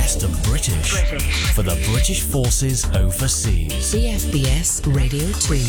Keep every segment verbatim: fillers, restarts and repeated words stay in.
best of British, British for the British forces overseas. C F B S Radio two.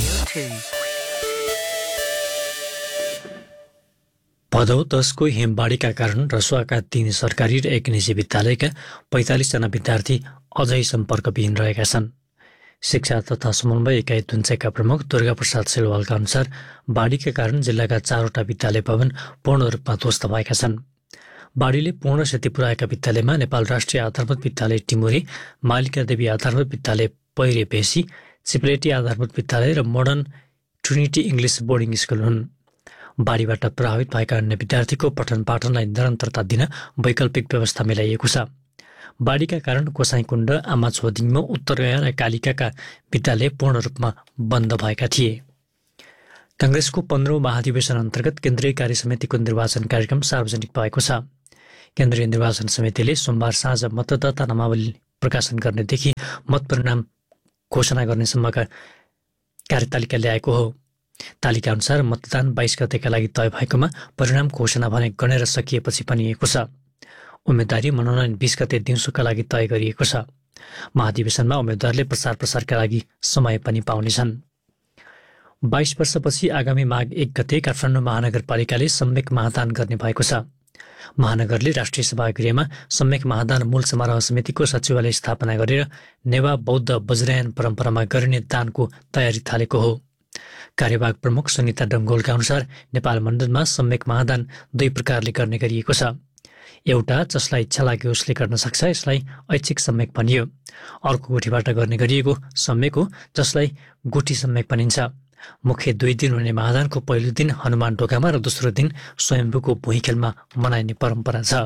भदौ दसको हिमबाढीका कारण रसुवाका तीन सरकारी र एक निजी विद्यालयका पैंतालीस जना विद्यार्थी अझै सम्पर्कविहीन रहेका छन्। शिक्षा तथा समन्वय इकाइ दुन्चेका प्रमुख दुर्गा प्रसाद सेलवालका अनुसार बाढीका कारण जिल्लाका चारवटा विद्यालय भवन पूर्ण रूपमा ध्वस्त भएका छन्। बाढीले पूर्ण क्षति पुर्याएका विद्यालयमा नेपाल राष्ट्रिय आधारभूत विद्यालय टिमुरे, मालिका देवी आधारभूत विद्यालय पैरे भेसी, चिप्लेटी आधारभूत विद्यालय र modern Trinity English boarding school हुन्। बाढीबाट प्रभावित भएका अन्य विद्यार्थीको पठन पाठनलाई निरन्तरता दिन वैकल्पिक व्यवस्था मिलाइएको छ। बाढीका कारण कोसाईकुण्ड, आमाछोदिङमा, उत्तरगया र कालिकाका विद्यालय पूर्ण रूपमा बन्द भएका थिए। कांग्रेसको पन्ध्रौं महाधिवेशन अन्तर्गत केन्द्रीय कार्य समितिको निर्वाचन कार्यक्रम सार्वजनिक भएको छ। केन्द्रीय निर्वाचन समितिले सोमबार साँझ मतदाता नामावली प्रकाशन गर्नेदेखि मत परिणाम घोषणा गर्नेसम्मका कार्यतालिका ल्याएको हो। तालिका अनुसार मतदान बाइस गतेका लागि तय भएकोमा परिणाम घोषणा भने गणेर सकिएपछि बनिएको छ। उम्मेदवारी मनोनयन बीस गते दिउँसोका लागि तय गरिएको छ। महाधिवेशनमा उम्मेद्वारले प्रचार प्रसारका लागि समय पनि पाउनेछन्। बाइस वर्षपछि आगामी माघ एक गते काठमाडौँ महानगरपालिकाले सम्यक महादान गर्ने भएको छ। महानगरले राष्ट्रिय सभागृहमा सम्यक महादान मूल समारोह समितिको सचिवालय स्थापना गरेर नेवा बौद्ध वज्रयान परम्परामा गरिने दानको तयारी थालेको हो। कार्यवाहक प्रमुख सुनिता डङ्गोलका अनुसार नेपाल मण्डलमा सम्यक महादान दुई प्रकारले गर्ने गरिएको छ। एउटा जसलाई इच्छा लाग्यो उसले गर्न सक्छ, यसलाई ऐच्छिक सम्यक भनियो। अर्को गुठीबाट गर्ने गरिएको सम्यक हो, जसलाई गुठी सम्यक भनिन्छ। मुख्य दुई दिन हुने महादानको पहिलो दिन हनुमान ढोकामा र दोस्रो दिन स्वयम्भूको भुइँखेलमा मनाइने परम्परा छ।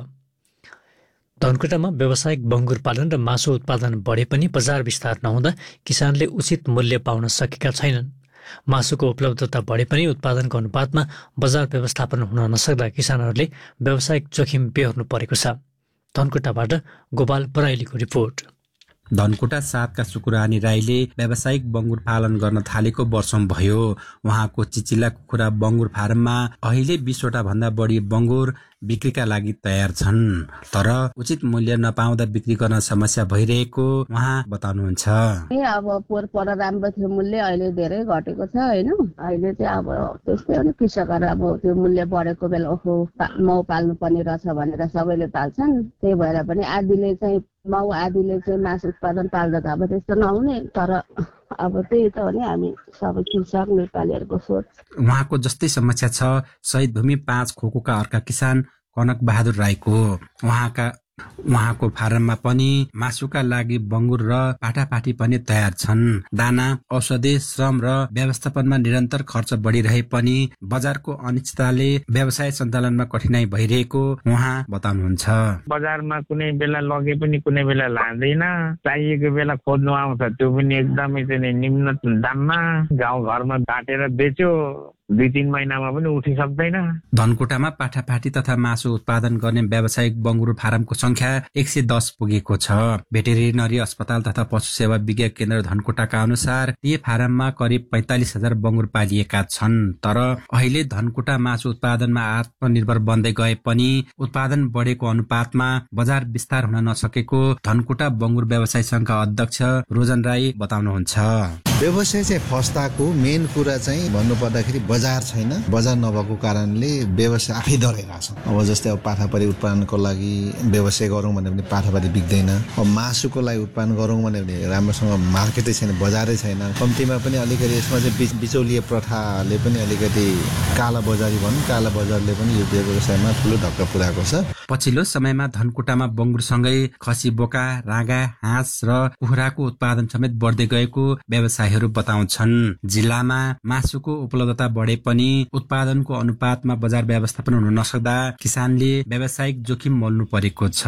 धनकुटामा व्यावसायिक बङ्गुर पालन र मासु उत्पादन बढे पनि बजार विस्तार नहुँदा किसानले उचित मूल्य पाउन सकेका छैनन्। मासुको उपलब्धता बढे पनि उत्पादनको अनुपातमा बजार व्यवस्थापन हुन नसक्दा किसानहरूले व्यावसायिक जोखिम बेहोर्नु परेको छ। धनकुटाबाट गोपाल बराइलीको रिपोर्ट। धनकुटा सातका सुकुरानी राईले व्यावसायिक बङ्गुर पालन गर्न थालेको वर्षौं भयो। उहाँको चिचिला कुखुरा बङ्गुर फारममा अहिले बीसवटा भन्दा बढी बङ्गुर बिक्रीका लागि तयार छन्, तर उचित मूल्य नपाउँदा बिक्री गर्न समस्या भइरहेको उहाँ बताउनुहुन्छ। अब पोहोर पर राम्रो थियो मूल्य, अहिले धेरै घटेको छ होइन। अहिले चाहिँ अब त्यस्तै हो नि, कृषकहरू अब त्यो मूल्य बढेको बेला ओहो माउ पाल्नु पर्ने रहेछ भनेर सबैले पाल्छन्। त्यही भएर पनि आधीले चाहिँ माउ आधीले चाहिँ मासु उत्पादन पाल्दा त अब त्यस्तो नहुने, तर अब त्यही त हो नि हामी सबै कृषक नेपालीहरूको सोच। उहाँको जस्तै समस्या छ शहीद भूमि पाँच खोकोका अर्का किसान कनक बहादुर राईको। उहाँका उहाँको फारममा पनि मासुका लागि बङ्गुर र पाटापाटी पनि तयार छन्। दाना, औषधि, श्रम र व्यवस्थापनमा निरन्तर खर्च बढिरहे पनि बजारको अनिश्चितताले व्यवसाय सञ्चालनमा कठिनाई भइरहेको उहाँ बताउनुहुन्छ। बजारमा कुनै बेला लगे पनि कुनै बेला लाँदैन, चाहिएको बेला खोज्नु आउँछ त्यो पनि एकदमै चाहिँ निम्न दाममा। गाउँ घरमा बाटेर बेच्यो दुई तीन महिनामा पनि उठिसक्दैन। धनकुटामा पाठापाठी तथा मासु उत्पादन गर्ने व्यावसायिक बङ्गुर फारमको संख्या एक सय दस पुगेको छ। भेटेरिनरी अस्पताल तथा पशु सेवा विज्ञान केन्द्र धनकुटाका अनुसार यी फारममा करिब पैंतालिस हजार बङ्गुर पालिएका छन्, तर अहिले धनकुटा मासु उत्पादनमा आत्मनिर्भर बन्दै गए पनि उत्पादन बढेको अनुपातमा बजार विस्तार हुन नसकेको धनकुटा बङ्गुर व्यवसाय संघका अध्यक्ष रोजन राई बताउनुहुन्छ। व्यवसाय चाहिँ फस्ताको मेन कुरा चाहिँ भन्नु पर्दाखेरि बजार छैन। बजार नभएको कारणले व्यवसाय आफै डराइरहेको छ। अब जस्तै अब पाठापारी उत्पादनको लागि व्यवसाय गरौँ भने पनि पाठापारी बिक्दैन। अब मासुको लागि उत्पादन गरौँ भने पनि राम्रोसँग मार्केटै छैन, बजारै छैन। कम्तीमा पनि अलिकति यसमा चाहिँ बिचौलिया प्रथाले पनि अलिकति काला बजारी भनौँ, काला बजारले पनि यो व्यवसायमा ठुलो धक्का पुर्याएको छ। पछिल्लो समयमा धनकुटामा बङ्गुरसँगै खसी बोका, राँगा, हाँस र कुखुराको उत्पादन समेत बढ्दै गएको व्यवसायीहरू बताउँछन्। जिल्लामा मासुको उपलब्धता बढे पनि उत्पादनको अनुपातमा बजार व्यवस्थापन हुन नसक्दा किसानले व्यावसायिक जोखिम मोल्नु परेको छ।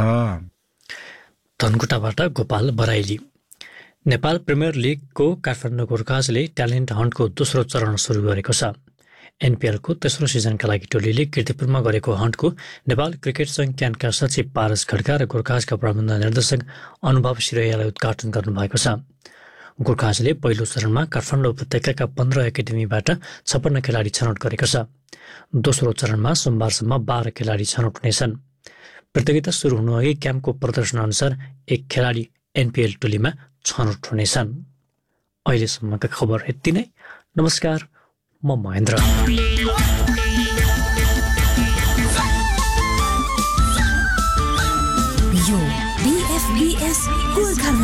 धनकुटाबाट गोपाल बराइली। नेपाल प्रिमियर लिगको काठमाडौँ गोर्खाजले ट्यालेन्ट हन्टको दोस्रो चरण सुरु गरेको छ। एनपिएलको तेस्रो सिजनका लागि टोलीले कीर्तिपुरमा गरेको हन्टको नेपाल क्रिकेट संघ क्यानका सचिव पारस खड्का र गोर्खाजका प्रबन्ध निर्देशक अनुभव सिरैयालाई उद्घाटन गर्नुभएको छ। गोर्खाजले पहिलो चरणमा काठमाडौँ उपत्यकाका पन्ध्र एकाडेमीबाट छप्पन्न खेलाडी छनौट गरेको छ। दोस्रो चरणमा सोमबारसम्म बाह्र खेलाडी छनौट हुनेछन्। प्रतियोगिता सुरु हुनुअघि क्याम्पको प्रदर्शन अनुसार एक खेलाडी एनपिएल टोलीमा छनौट हुनेछन्। अहिलेसम्मका खबर यति नै। नमस्कार, म महेन्द्र। यो बीएफबीएस गोर्खा